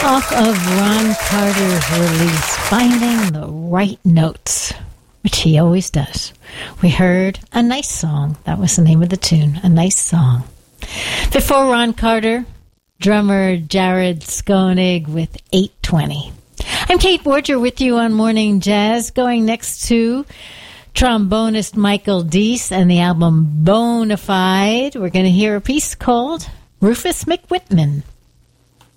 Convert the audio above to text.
Off of Ron Carter's release, Finding the Right Notes, which he always does. We heard A Nice Song. That was the name of the tune, A Nice Song. Before Ron Carter, drummer Jared Skoenig with 820. I'm Kate Borger with you on Morning Jazz, going next to trombonist Michael Deese and the album Bonafide. We're going to hear a piece called Rufus McWhitman.